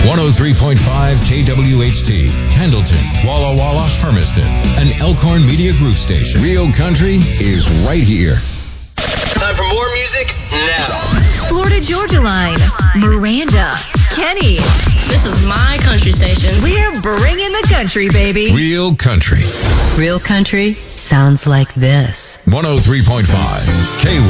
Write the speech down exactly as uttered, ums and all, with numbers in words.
one oh three point five K W H T, Pendleton, Walla Walla, Hermiston, an Elkhorn Media Group station. Real country is right here. Time for more music now. Florida Georgia Line, Miranda, Kenny. This is my country station. We're bringing the country, baby. Real country. Real country sounds like this. one oh three point five K